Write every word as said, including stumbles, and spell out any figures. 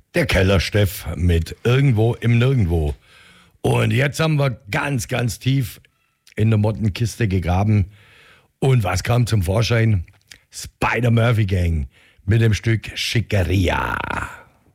Der Kellersteff mit Irgendwo im Nirgendwo. Und jetzt haben wir ganz, ganz tief in der Mottenkiste gegraben. Und was kam zum Vorschein? Spider-Murphy Gang mit dem Stück Schickeria.